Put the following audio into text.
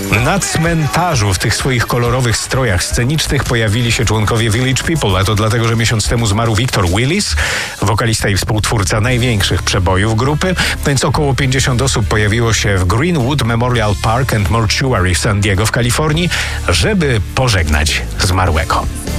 Na cmentarzu w tych swoich kolorowych strojach scenicznych pojawili się członkowie Village People, a to dlatego, że miesiąc temu zmarł Victor Willis, wokalista i współtwórca największych przebojów grupy, więc około 50 osób pojawiło się w Greenwood Memorial Park and Mortuary w San Diego w Kalifornii, żeby pożegnać zmarłego.